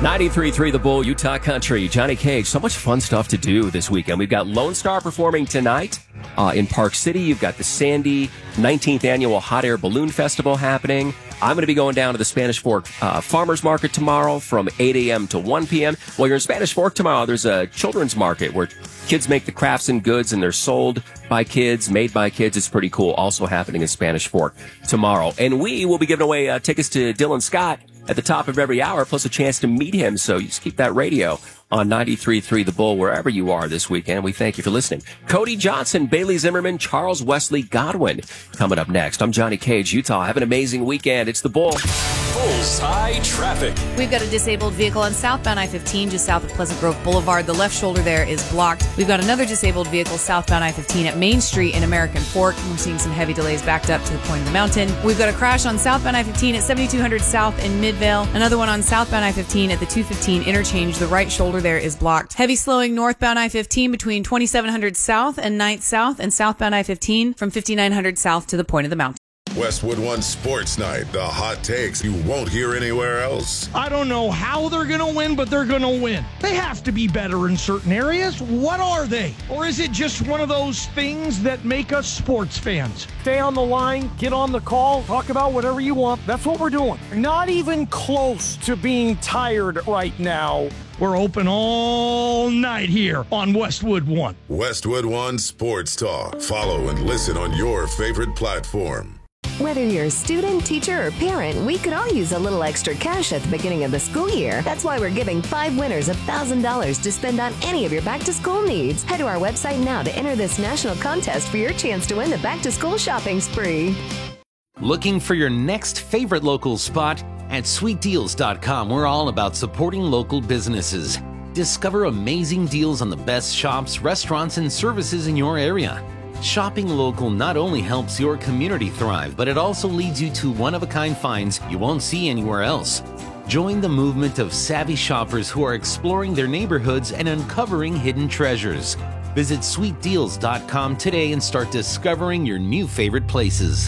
93.3 The Bull, Utah Country. Johnny Cage, so much fun stuff to do this weekend. We've got Lone Star performing tonight in Park City. You've got the Sandy 19th Annual Hot Air Balloon Festival happening. I'm going to be going down to the Spanish Fork Farmers Market tomorrow from 8 a.m. to 1 p.m. While you're in Spanish Fork tomorrow, there's a children's market where kids make the crafts and goods, and they're sold by kids, made by kids. It's pretty cool. Also happening in Spanish Fork tomorrow. And we will be giving away tickets to Dylan Scott at the top of every hour, plus a chance to meet him. So you just keep that radio on 93.3 The Bull wherever you are this weekend. We thank you for listening. Cody Johnson, Bailey Zimmerman, Charles Wesley Godwin coming up next. I'm Johnny Cage, Utah. Have an amazing weekend. It's The Bull. Bullseye traffic. We've got a disabled vehicle on southbound I-15 just south of Pleasant Grove Boulevard. The left shoulder there is blocked. We've got another disabled vehicle southbound I-15 at Main Street in American Fork. We're seeing some heavy delays backed up to the point of the mountain. We've got a crash on southbound I-15 at 7200 South in Midvale. Another one on southbound I-15 at the 215 interchange. The right shoulder there is blocked. Heavy slowing northbound I-15 between 2700 South and 9th South, and southbound I-15 from 5900 South to the point of the mountain. Westwood One Sports Night, the hot takes you won't hear anywhere else. I don't know how they're going to win, but they're going to win. They have to be better in certain areas. What are they? Or is it just one of those things that make us sports fans? Stay on the line, get on the call, talk about whatever you want. That's what we're doing. Not even close to being tired right now. We're open all night here on Westwood One. Westwood One Sports Talk. Follow and listen on your favorite platform. Whether you're a student, teacher, or parent, we could all use a little extra cash at the beginning of the school year. That's why we're giving 5 winners $1,000 to spend on any of your back-to-school needs. Head to our website now to enter this national contest for your chance to win the back-to-school shopping spree. Looking for your next favorite local spot? At sweetdeals.com, we're all about supporting local businesses. Discover amazing deals on the best shops, restaurants, and services in your area. Shopping local not only helps your community thrive, but it also leads you to one-of-a-kind finds you won't see anywhere else. Join the movement of savvy shoppers who are exploring their neighborhoods and uncovering hidden treasures. Visit sweetdeals.com today and start discovering your new favorite places.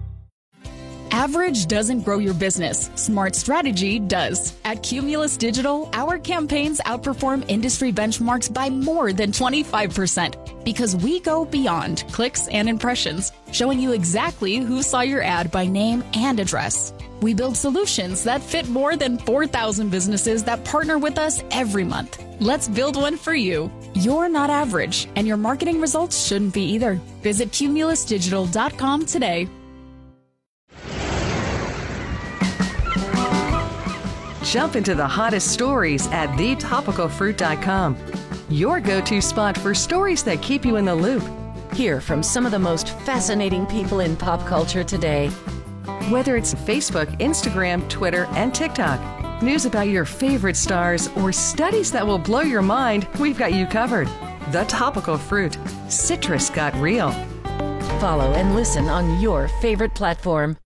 Average doesn't grow your business. Smart strategy does. At Cumulus Digital, our campaigns outperform industry benchmarks by more than 25% because we go beyond clicks and impressions, showing you exactly who saw your ad by name and address. We build solutions that fit more than 4,000 businesses that partner with us every month. Let's build one for you. You're not average, and your marketing results shouldn't be either. Visit cumulusdigital.com today. Jump into the hottest stories at thetopicalfruit.com. Your go-to spot for stories that keep you in the loop. Hear from some of the most fascinating people in pop culture today. Whether it's Facebook, Instagram, Twitter, and TikTok, news about your favorite stars, or studies that will blow your mind, we've got you covered. The Topical Fruit. Citrus got real. Follow and listen on your favorite platform.